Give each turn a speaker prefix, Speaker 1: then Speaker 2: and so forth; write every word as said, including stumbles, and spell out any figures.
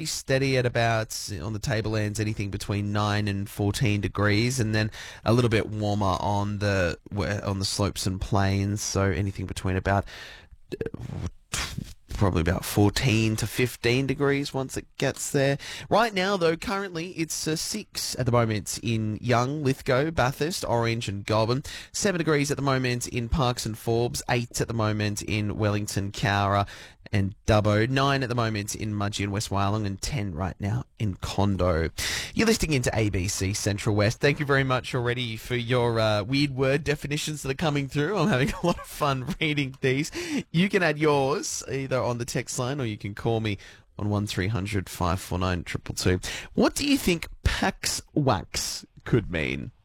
Speaker 1: pretty steady at about, on the table ends, anything between nine and fourteen degrees, and then a little bit warmer on the on the slopes and plains, so anything between about probably about fourteen to fifteen degrees once it gets there. Right now, though, currently it's uh, six at the moment in Young, Lithgow, Bathurst, Orange and Goulburn. seven degrees at the moment in Parks and Forbes. eight at the moment in Wellington, Cowra and Dubbo. nine at the moment in Mudgee and West Wyalong, and ten right now in Condo. You're listening into A B C Central West. Thank you very much already for your uh, weird word definitions that are coming through. I'm having a lot of fun reading these. You can add yours either on the text line, or you can call me on one three hundred five four nine two two two. What do you think Pax Wax could mean?